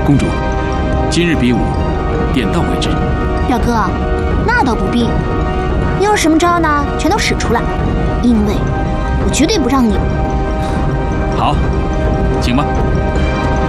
公主，今日比武，点到为止。 表哥，那倒不必。你有什么招呢？全都使出来，因为我绝对不让你。 好，请吧。